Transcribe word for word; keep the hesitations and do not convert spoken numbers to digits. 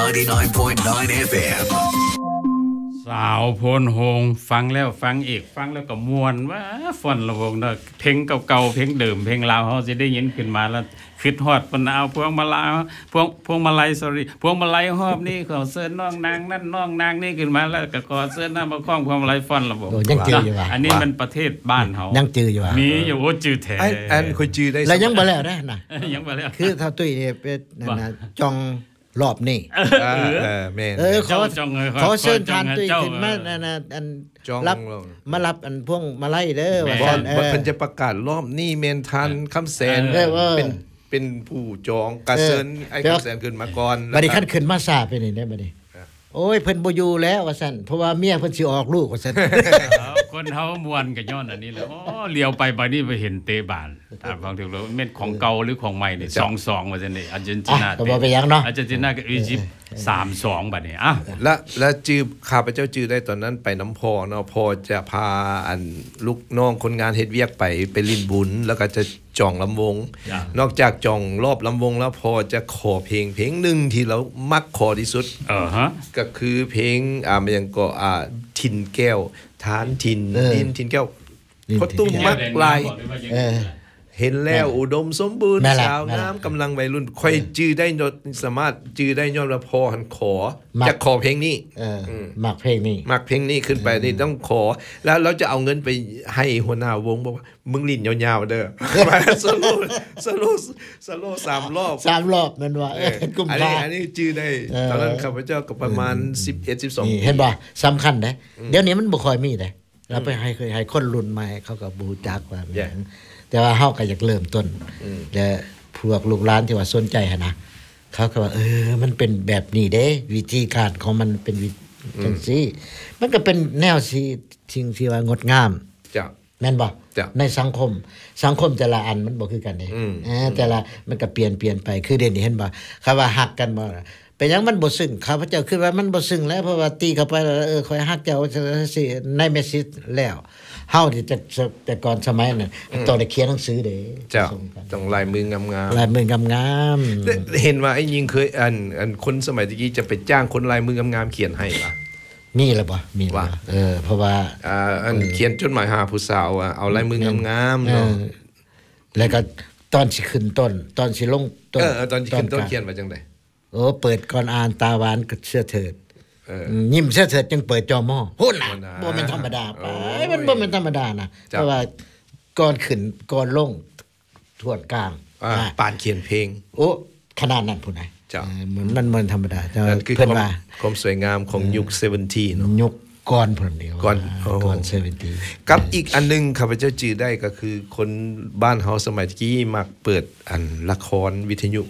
ninety-nine point nine เอฟ เอ็มสาวโพนโฮงฟังแล้วฟังอีกฟังแล้วก็ม่วนว่าฝนละวงเด้อเพลงเก่าๆเพลงเดิมเพลงลาวเฮาสิได้ยินขึ้นมาแล้วคิดฮอดเพิ่นเอาพวงมาลัยพวงพวงมาลัย sorry พวงมาลัยฮอบนี่ขอเชิญน้องนางนั่นน้องนางนี่ขึ้นมาแล้วก็ขอเชิญนำมาคล้องพวงมาลัยฝนละวงโอ้ยังจืออยู่ว่ะอันนี้มันประเทศบ้านเฮายังจืออยู่ว่ะมีอยู่โอ้จือแท้อันอันค่อยจื้อได้แล้วยังบ่แล้วนะน่ะยังบ่แล้วคือเท่าตุ้ยนี่เป็นนั่นน่ะจองรอบนี้เออเออแม่นเออขอเจ้าจองเลยขอเชิญทานขอจองตุ้ยเจ้าขึ้นมานั่นน่ะอันจองรับเรามารับอันพวงมาลัยเด้อว่าบ่ซั่นเอบ่อเพิ่นจะประกาศรอบนี้แม่นทันคำแสนเออเออเป็นเป็นผู้จองกระเซินไอ้คำแสนขึ้นมาก่อนบัดนี้คันขึ้นมาซาไปนี่ได้บัดนี้โอ้ยเพิ่นบ่อยู่แล้วว่าซั่นเพราะว่าเมียเพิ่นสิออกลูกว่าซั่นเอาคนเฮาม่วนก็ย้อนอันนี้แหละอ๋อเลี้ยวไปบัดนี้ไปเห็นเตะบานตามฟังถึงแล้วแม่นของเก่าหรือของใหม่นี่ สองสอง ว่าซั่นนี่อาร์เจนตินาอ่ะก็บ่เป็นหยังเนาะอาร์เจนตินากับอียิปต์สามสอง บัดนี้อ่ะและและจื้อข้าพเจ้าจื้อได้ตอนนั้นไปน้ำพอเนาะพอจะพาอันลูกน้องคนงานเฮ็ดเวียกไปไปลินบุญแล้วก็จะจองลำวง นอกจากจองรอบลำวงแล้วพอจะขอเพลงเพลงหนึ่งที่เรามักขอที่สุดเออฮะก็คือเพลงอ่ามันยังก็อ่าทินแก้วทานทินเออดินทินแก้วดินพอตุ้มมักลายเออเห็นแล้วอุดมสมบูรณ์แม่นละสาวแม่นละงามกำลังวัยรุ่นค่อยจื้อได้ยศสามารถจื้อได้ยอดว่าพอหันขอมักจะขอเพลงนี้เออมักเพลงนี้มักเพลงนี้ขึ้นไปนี่ต้องขอ แล้วเราจะเอาเงินไปให้หัวหน้าวงบอกว่ามึงลิ้นยาวๆเด้อ มาสโลว์สโลว์สโลว์สามรอบสามรอบแม่นว่าเออกุมอันภานี้อันนี้จื้อได้เออตอนนั้นข้าพเจ้าก็ประมาณสิบเอ็ด สิบสองนี่เห็นบ่สำคัญเด้เดี๋ยวนี้มันบ่ค่อยมีเด้เราไปให้เคยให้คนรุ่นใหม่เขาก็บ่รู้จักว่ามันหยังแต่ว่าเฮาก็อยากเริ่มต้นและพวกลูกหลานที่ว่าสนใจหั่นนะเขาก็ว่าเออมันเป็นแบบนี้เด้วิธีการของมันเป็นวิจังซี่มันก็เป็นแนวที่สิ่งที่ว่างดงามจ้ะแม่นบ่จ้ะในสังคมสังคมแต่ละอันมันบ่คือกันเด้อืมเออแต่ละมันก็เปลี่ยนเปลี่ยนไปคือเดี๋ยวนี้เห็นบ่คำว่าฮักกันบ่ล่ะเป็นหยังมันบ่ซึ้งข้าพเจ้าคิดว่ามันบ่ซึ้งแล้วเพราะว่าตีเข้าไปแล้วเออข่อยฮักเจ้าสิในเมสเสจแล้วเฮาที่แต่แต่ก่อนสมัยนั้นต้องได้เขียนหนังสือเด้จ้ะส่งกันต้องลายมืองามลายมืองามๆแต่เห็นว่าไอ้ยิงเคยอันอันคนสมัยตะกี้จะไปจ้างคนลายมืองามๆเขียนให้ป่ะๆมีแล้วบ่มีแล้วว่าบ่เออเพราะว่าอ่าอันเขียนจดหมายหาผู้สาวอ่ะเอาลายมืองามๆเอเนาะอแล้วก็ตอนสิขึ้นต้น ตอนสิลงต้นเออเออตอนที่ขึ้นต้นกลางเขียนว่าจังได๋โอ้เปิดก่อนอ่านตาหวานก็เชื่อเถิดเออยิ้มเชื่อเถิดจึงเปิดจอมอโหน่ะโหน่ะบ่แม่นธรรมดาไปโอ้ยมันบ่แม่นธรรมดานะจ้ะเพราะว่าก่อนขึ้นก่อนลงทวนกลางอ่าอ่ะปานเขียนเพลงโอ้ขนาดนั้นพุ่นน่ะจ้ะเออเหมือนมันมันธรรมดาแต่ว่านั่นคือคเพิ่นวามว่าความสวยงามของยุคเซเวนทีเนาะยกก่อนพุ่นเดียวก่อนโอ้ก่อนเซเว่นตีกับอีกอันหนึงข้าพเจ้าจื้อได้ก็คือคนบ้านเฮาสมัยตะกี้มักเปิดอันละครวิทยุ